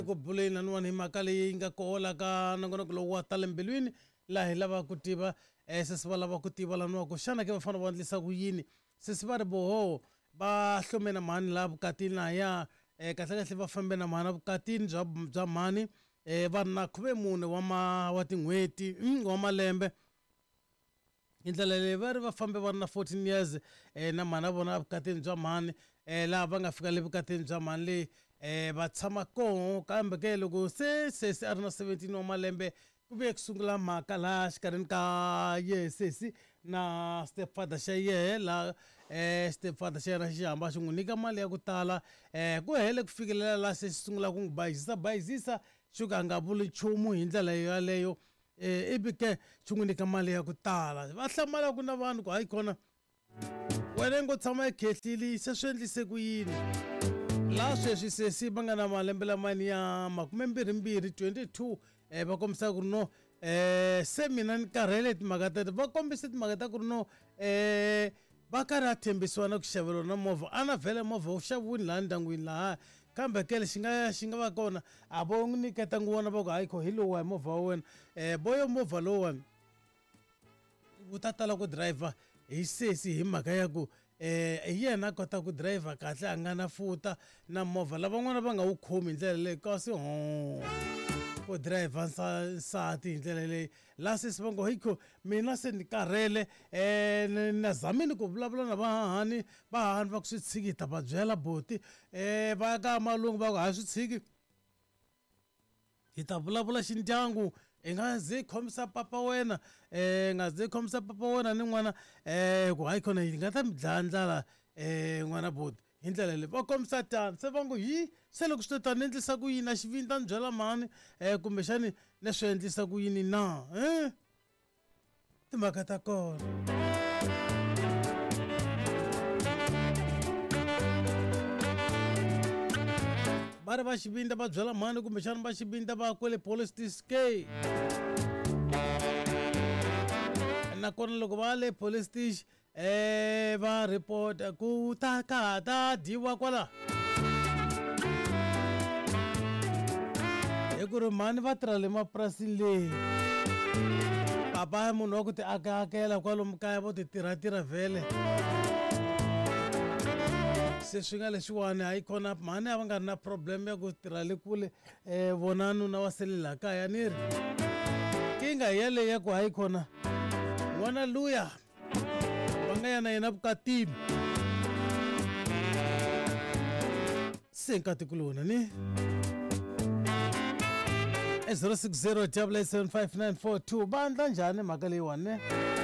ku buleni ni hi mhaka leyi nga kola ka nongonoko lowu wa tale mbilwini laha hi lava ku tiva se va lava ku tiva laniwa ku xana ke va fanele va endlisa ku yini se va ri boho va hlome na mhani laha vukatini lahaya kahlekahle va fambe na mhani vukatini bya mhani va ri na 14 wa tin'hweti wa malembe hi ndlela leyi va ri va fambe va ri na 14 years na mhani a vona vukatini bya mhani laha va nga fika le vukatini bya mhani leyi va tshama koho kambe ke loko se a ri na 17 wa malembe ku ve ku sungula mhaka laha xikarhini ka sesi na stepfather xa yehe laha stepfather xa yena xi hamba xi n'wi nyika mali ya ku tala ku hele ku fikelela laha se xi sungula ku n'wi bayizisa xo ka a nga vuli nchumu hi ndlela yaleyo ivi ke xi n'wi nyika mali ya ku tala va hlamala ku na vanhu ku hayi khona wena ngo tshama ekhehlili se swi endlise ku yini laha sweswi sesi va nga na malembe lamani ya 22 va kombisa ku ri no se mina ni karhele timhaka teto va kombise timhaka ta ku ri no va karhi a tshembisiwa na ku xaveriwa na movha a na vhele movha wu xaviwini laha ndyangwini laha kambe kele xi nga va kona a vo n'wi niketa ngu vona va ku hayi kho hi lowa hi movha wa wena boyo movha lowani wu ta tala ku driver hi sesi hi mhaka ya ku hi yena a kota ku driver kahle a nga na futa na movha lavan'wana va nga wu khomi hi ndlela leyi kasi ku driver nsati hi ndlela leyi laha sesi va ngo hikho mina se ni karhele na zamini ku vulavula na vahahani va ku swi tshiki va byela boti va ya ka malungu va ku hayi swi tshiki hi ta vulavula xindyangu i nga ze khomisa papa wena nga ze khomisa papa wena ni n'wana ku hayi khona hi nga ta mi dlaya ndlala n'wana boti hi ndlela leyi va kombisa tani se va ngo hi se loko swi to tani ni endlisa ku yini a xivini ta ni byela mhani kumbexani ni swi endlisa ku yini na timhaka ta kona va ri va xibinda va byela mhani kumbexana va xibinda va kwele police station nakona loko va le police station va report ku ta dyiwa kwala hi ku ri mhani va tirha le mapurasini leyi papa ya munhu wa ku ti akela kwalomu kaya vo ti tirha vhele se swi nga leswiwani hayi khona mhani a va nga ri na problem ya ku tirha le kule vona nuna wa selela kaya ni ri kinga hi yaleyi ya ku hayi khona n'wana luya va nga ya na yena vukatini se nkati ku lona ni 060 77942 va endla njhani mhaka leyiwani ne